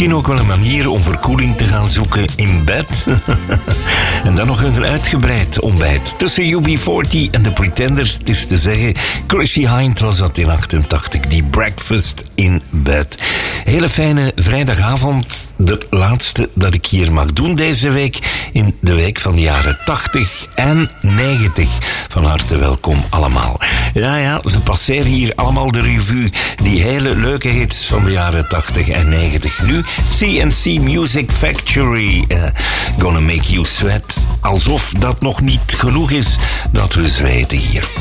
Misschien ook wel een manier om verkoeling te gaan zoeken in bed. En dan nog een uitgebreid ontbijt. Tussen UB40 en de Pretenders, het is te zeggen, Chrissie Hynde was dat in 88, die breakfast in bed. Hele fijne vrijdagavond, de laatste dat ik hier mag doen deze week, in de week van de jaren 80 en 90. Van harte welkom allemaal. Ja, ze passeren hier allemaal de revue, die hele leuke hits van de jaren 80 en 90. Nu CNC Music Factory, Gonna Make You Sweat. Alsof dat nog niet genoeg is dat we zweten hier.